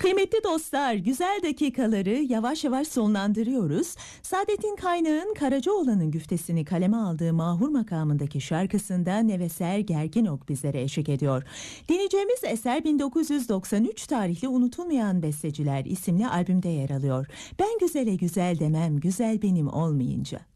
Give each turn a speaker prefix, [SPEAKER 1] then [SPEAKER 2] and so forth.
[SPEAKER 1] Kıymetli dostlar, güzel dakikaları yavaş yavaş sonlandırıyoruz. Saadettin Kaynağ'ın Karacaoğlan'ın güftesini kaleme aldığı Mahur makamındaki şarkısında Neveser Gerginok bizlere eşlik ediyor. Dinleyeceğimiz eser 1993 tarihli Unutulmayan Besteciler isimli albümde yer alıyor. Ben güzele güzel demem, güzel benim olmayınca.